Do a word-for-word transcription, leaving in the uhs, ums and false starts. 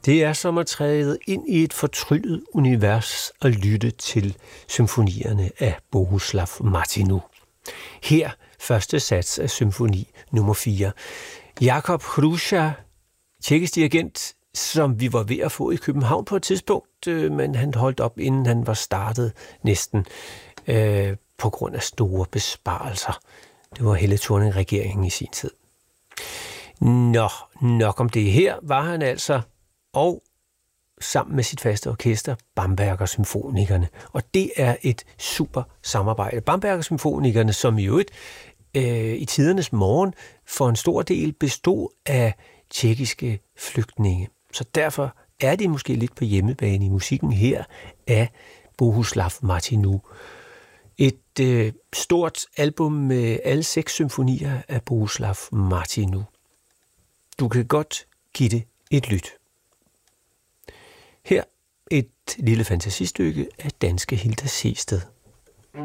Det er som at træde ind i et fortryllet univers og lytte til symfonierne af Bohuslav Martinu. Her første sats af symfoni nummer fire. Jakub Hruša, tjekkisk dirigent, som vi var ved at få i København på et tidspunkt, men han holdt op, inden han var startet næsten øh, på grund af store besparelser. Det var Helle Thorning-regeringen i sin tid. Nå, nok om det. Her var han altså, og sammen med sit faste orkester, Bamberger Symfonikerne. Og det er et super samarbejde. Bamberger Symfonikerne, som i øvrigt øh, i tidernes morgen for en stor del bestod af tjekkiske flygtninge. Så derfor er de måske lidt på hjemmebane i musikken her af Bohuslav Martinu. Et øh, stort album med alle seks symfonier af Bohuslav Martinu. Du kan godt give det et lyt. Her et lille fantasistykke af danske Hilda Sehested.